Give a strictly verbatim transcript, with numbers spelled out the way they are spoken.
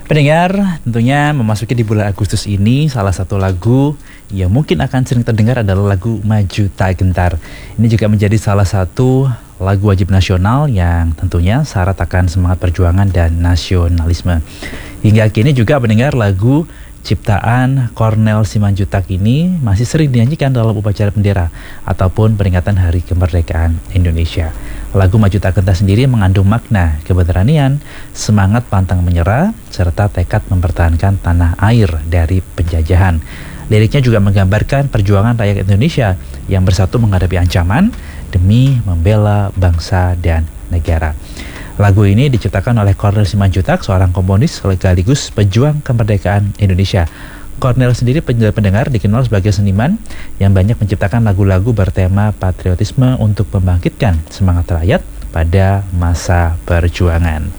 Pendengar, tentunya memasuki di bulan Agustus ini, salah satu lagu yang mungkin akan sering terdengar adalah lagu Maju Tak Gentar. Ini juga menjadi salah satu lagu wajib nasional yang tentunya syarat akan semangat perjuangan dan nasionalisme. Hingga kini juga pendengar, lagu ciptaan Cornel Simanjuntak ini masih sering dinyanyikan dalam upacara bendera ataupun peringatan Hari Kemerdekaan Indonesia. Lagu Maju Tak Gentar sendiri mengandung makna keberanian, semangat pantang menyerah, serta tekad mempertahankan tanah air dari penjajahan. Liriknya juga menggambarkan perjuangan rakyat Indonesia yang bersatu menghadapi ancaman demi membela bangsa dan negara. Lagu ini diciptakan oleh Cornel Simanjuntak, seorang komponis sekaligus pejuang kemerdekaan Indonesia. Cornel sendiri pendengar dikenal sebagai seniman yang banyak menciptakan lagu-lagu bertema patriotisme untuk membangkitkan semangat rakyat pada masa perjuangan.